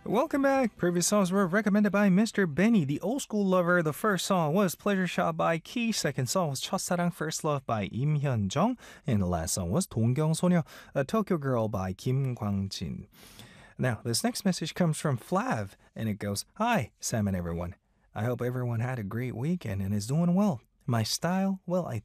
Welcome back. Previous songs were recommended by Mr. Benny, the old school lover. The first song was Pleasure Shot by Key. Second song was 첫사랑 First Love by Im Hyun-jung. And the last song was 동경소녀, A Tokyo Girl by Kim Kwang-jin. Now, this next message comes from Flav, and it goes, Hi, Sam and everyone. I hope everyone had a great weekend and is doing well. My style? Well, I